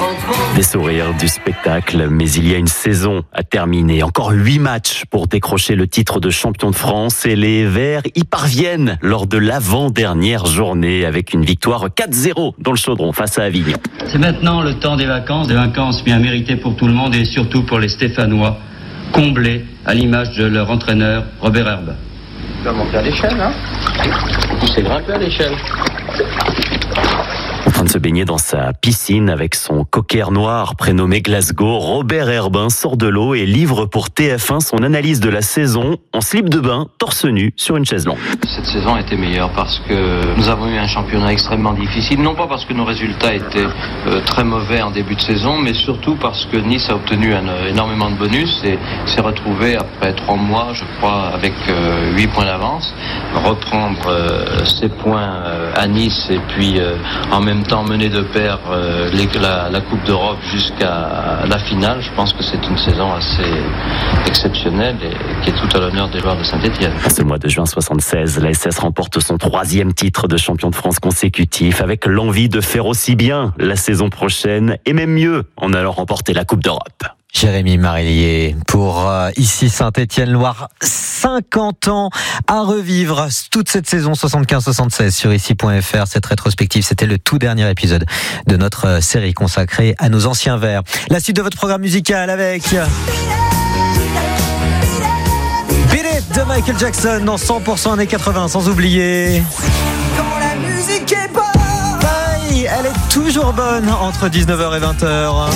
Des sourires, du spectacle, mais il y a une saison à terminer. Encore 8 matchs pour décrocher le titre de champion de France et les Verts y parviennent lors de l'avant-dernière journée avec une victoire 4-0 dans le Chaudron face à Avignon. C'est maintenant le temps des vacances bien méritées pour tout le monde et surtout pour les Stéphanois, comblés à l'image de leur entraîneur Robert Herbin. Tu vas monter à l'échelle, hein ? Tu sais grimper à l'échelle. En train de se baigner dans sa piscine avec son cocker noir prénommé Glasgow, Robert Herbin sort de l'eau et livre pour TF1 son analyse de la saison en slip de bain, torse nu, sur une chaise longue. Cette saison a été meilleure parce que nous avons eu un championnat extrêmement difficile, non pas parce que nos résultats étaient très mauvais en début de saison, mais surtout parce que Nice a obtenu énormément de bonus et s'est retrouvé après 3 mois, je crois, avec 8 points d'avance. Reprendre ces points à Nice et puis en même temps mener de pair la Coupe d'Europe jusqu'à la finale, je pense que c'est une saison assez exceptionnelle et qui est tout à l'honneur des joueurs de Saint-Etienne. Ce mois de juin 76, la SS remporte son 3e titre de champion de France consécutif avec l'envie de faire aussi bien la saison prochaine et même mieux en allant remporter la Coupe d'Europe. Jérémy Marillier pour ici Saint-Étienne-Loire, 50 ans à revivre toute cette saison 75-76 sur ici.fr. Cette rétrospective, c'était le tout dernier épisode de notre série consacrée à nos anciens Verts. La suite de votre programme musical avec Beat It de Michael Jackson dans 100% années 80, sans oublier Quand la musique est bonne, elle est toujours bonne entre 19h et 20h.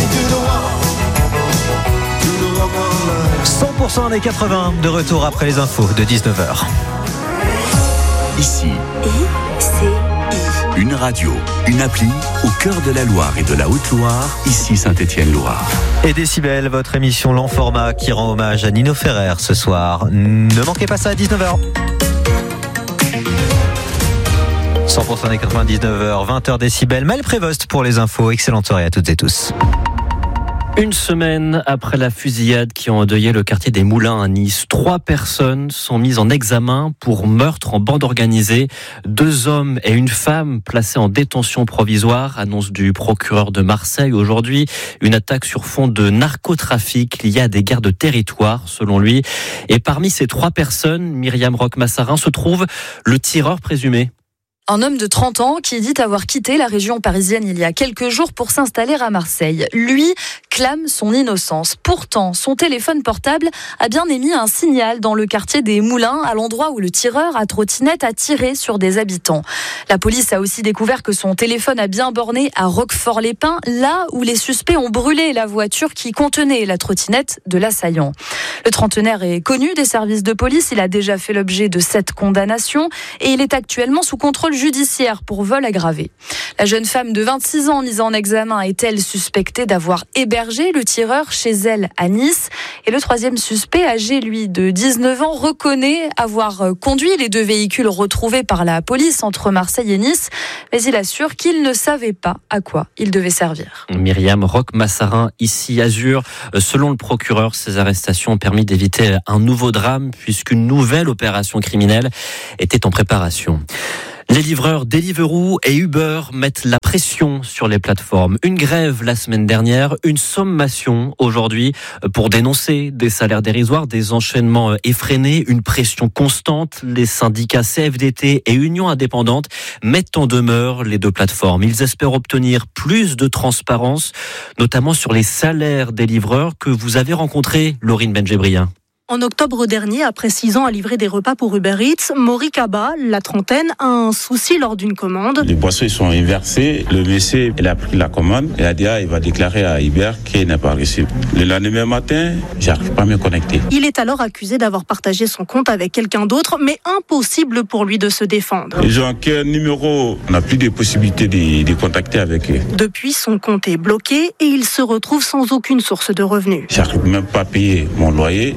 100% années 80, de retour après les infos de 19h. Ici, une radio, une appli au cœur de la Loire et de la Haute-Loire, ici Saint-Étienne-Loire. Et Décibel, votre émission L'Enformat qui rend hommage à Nino Ferrer ce soir. Ne manquez pas ça à 19h. 100% années 80, 19h, 20h Décibel. Maël Prévost pour les infos. Excellente soirée à toutes et tous. Une semaine après la fusillade qui a endeuillé le quartier des Moulins à Nice, 3 personnes sont mises en examen pour meurtre en bande organisée. 2 hommes et une femme placés en détention provisoire, annonce du procureur de Marseille aujourd'hui. Une attaque sur fond de narcotrafic liée à des guerres de territoire, selon lui. Et parmi ces 3 personnes, Myriam Roch-Massarin, se trouve le tireur présumé. Un homme de 30 ans qui dit avoir quitté la région parisienne il y a quelques jours pour s'installer à Marseille. Lui clame son innocence. Pourtant, son téléphone portable a bien émis un signal dans le quartier des Moulins, à l'endroit où le tireur à trottinette a tiré sur des habitants. La police a aussi découvert que son téléphone a bien borné à Roquefort-les-Pins, là où les suspects ont brûlé la voiture qui contenait la trottinette de l'assaillant. Le trentenaire est connu des services de police. Il a déjà fait l'objet de 7 condamnations et il est actuellement sous contrôle judiciaire pour vol aggravé. La jeune femme de 26 ans mise en examen est-elle suspectée d'avoir hébergé le tireur chez elle à Nice. Et le 3e suspect, âgé lui de 19 ans, reconnaît avoir conduit les 2 véhicules retrouvés par la police entre Marseille et Nice, mais il assure qu'il ne savait pas à quoi ils devaient servir. Myriam Roch-Massarin, ici Azur. Selon le procureur, ces arrestations ont permis d'éviter un nouveau drame puisqu'une nouvelle opération criminelle était en préparation. Les livreurs Deliveroo et Uber mettent la pression sur les plateformes. Une grève la semaine dernière, une sommation aujourd'hui pour dénoncer des salaires dérisoires, des enchaînements effrénés, une pression constante. Les syndicats CFDT et Union indépendante mettent en demeure les 2 plateformes. Ils espèrent obtenir plus de transparence, notamment sur les salaires des livreurs que vous avez rencontrés, Laurine Benjebrian. En octobre dernier, après 6 ans à livrer des repas pour Uber Eats, Maury Kaba, la trentaine, a un souci lors d'une commande. Les boissons sont inversées. Le monsieur, il a pris la commande. Il a dit, il va déclarer à Uber qu'il n'a pas reçu. Le lendemain matin, j'arrive pas à me connecter. Il est alors accusé d'avoir partagé son compte avec quelqu'un d'autre, mais impossible pour lui de se défendre. Ils ont quel numéro? On n'a plus de possibilité de contacter avec eux. Depuis, son compte est bloqué et il se retrouve sans aucune source de revenus. J'arrive même pas à payer mon loyer. J'ai des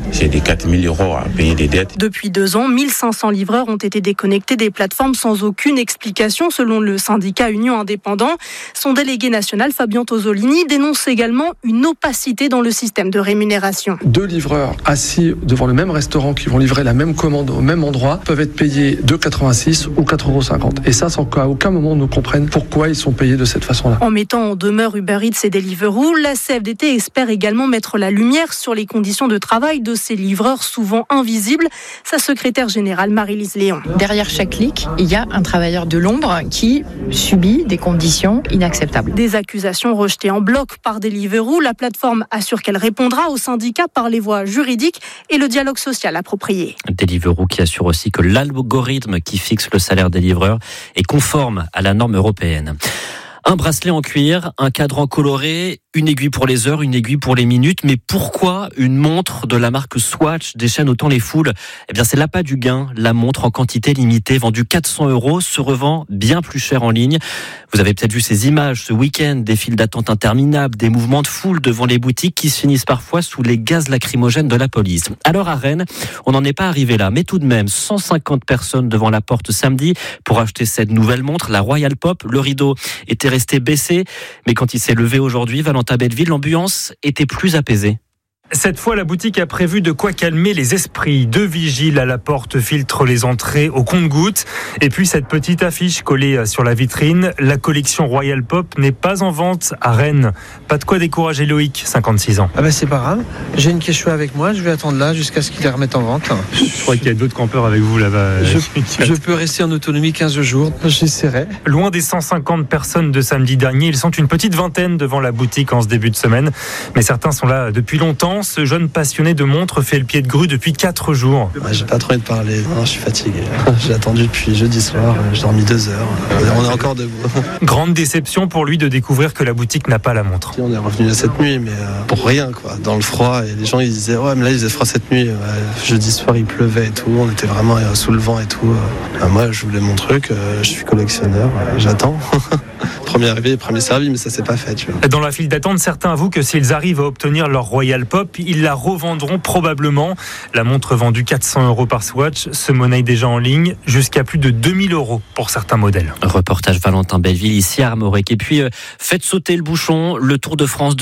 4 000 € à payer des dettes. Depuis 2 ans, 1500 livreurs ont été déconnectés des plateformes sans aucune explication, selon le syndicat Union Indépendant. Son délégué national, Fabien Tosolini, dénonce également une opacité dans le système de rémunération. 2 livreurs assis devant le même restaurant qui vont livrer la même commande au même endroit peuvent être payés 2,86 ou 4,50 €. Et ça, sans qu'à aucun moment on ne comprenne pourquoi ils sont payés de cette façon-là. En mettant en demeure Uber Eats et Deliveroo, la CFDT espère également mettre la lumière sur les conditions de travail de ces livreurs souvent invisibles. Sa secrétaire générale, Marie-Lise Léon. Derrière chaque clic, il y a un travailleur de l'ombre qui subit des conditions inacceptables. Des accusations rejetées en bloc par Deliveroo. La plateforme assure qu'elle répondra aux syndicats par les voies juridiques et le dialogue social approprié. Deliveroo qui assure aussi que l'algorithme qui fixe le salaire des livreurs est conforme à la norme européenne. Un bracelet en cuir, un cadran coloré, une aiguille pour les heures, une aiguille pour les minutes. Mais pourquoi une montre de la marque Swatch déchaîne autant les foules ? Eh bien, c'est l'appât du gain. La montre en quantité limitée, vendue 400 €, se revend bien plus cher en ligne. Vous avez peut-être vu ces images ce week-end, des files d'attente interminables, des mouvements de foule devant les boutiques qui se finissent parfois sous les gaz lacrymogènes de la police. Alors à Rennes, on n'en est pas arrivé là, mais tout de même 150 personnes devant la porte samedi pour acheter cette nouvelle montre, la Royal Pop. Le rideau était resté baissé, mais quand il s'est levé aujourd'hui, Valentin Belleville, l'ambiance était plus apaisée. Cette fois, la boutique a prévu de quoi calmer les esprits. 2 vigiles à la porte filtrent les entrées au compte-gouttes. Et puis cette petite affiche collée sur la vitrine, la collection Royal Pop n'est pas en vente à Rennes. Pas de quoi décourager Loïc, 56 ans. Ah bah c'est pas grave, j'ai une quechua avec moi, je vais attendre là jusqu'à ce qu'ils les remettent en vente. Je crois qu'il y a d'autres campeurs avec vous là-bas. Je peux rester en autonomie 15 jours, j'essaierai. Loin des 150 personnes de samedi dernier, ils sont une petite vingtaine devant la boutique en ce début de semaine. Mais certains sont là depuis longtemps. Ce jeune passionné de montres fait le pied de grue depuis 4 jours. J'ai pas trop envie de parler, non, je suis fatigué. J'ai attendu depuis jeudi soir, j'ai dormi 2 heures. On est encore debout. Grande déception pour lui de découvrir que la boutique n'a pas la montre. On est revenu cette nuit, mais pour rien, quoi. Dans le froid, et les gens ils disaient ouais, mais là il faisait froid cette nuit. Jeudi soir il pleuvait et tout, on était vraiment sous le vent et tout. Moi je voulais mon truc, je suis collectionneur, j'attends. Premier arrivé, premier servi, mais ça s'est pas fait. Tu vois. Dans la file d'attente, certains avouent que s'ils arrivent à obtenir leur Royal Pop, ils la revendront probablement. La montre vendue 400 € par Swatch se monnaie déjà en ligne jusqu'à plus de 2000 € pour certains modèles. Reportage Valentin Belleville ici à Armorec. Et puis, faites sauter le bouchon. Le Tour de France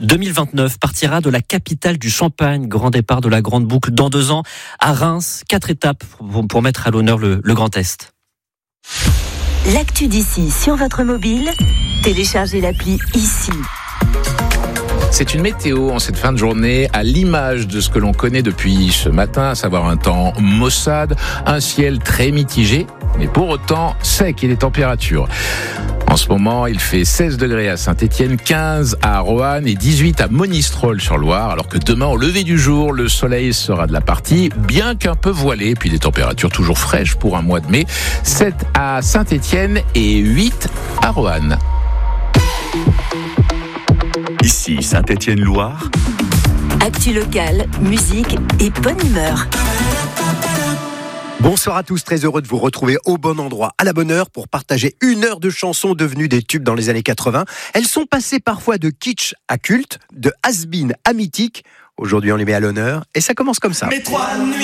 2029 partira de la capitale du Champagne. Grand départ de la Grande Boucle dans 2 ans à Reims. 4 étapes pour mettre à l'honneur le Grand Est. L'actu d'ici sur votre mobile, téléchargez l'appli ici. C'est une météo en cette fin de journée à l'image de ce que l'on connaît depuis ce matin, à savoir un temps maussade, un ciel très mitigé, mais pour autant sec et des températures. En ce moment, il fait 16 degrés à Saint-Étienne, 15 à Roanne et 18 à Monistrol-sur-Loire, alors que demain, au lever du jour, le soleil sera de la partie, bien qu'un peu voilé, puis des températures toujours fraîches pour un mois de mai, 7 à Saint-Étienne et 8 à Roanne. Ici Saint-Étienne-Loire. Actu locale, musique et bonne humeur. Bonsoir à tous, très heureux de vous retrouver au bon endroit, à la bonne heure, pour partager 1 heure de chansons devenues des tubes dans les années 80. Elles sont passées parfois de kitsch à culte, de has-been à mythique. Aujourd'hui, on les met à l'honneur et ça commence comme ça.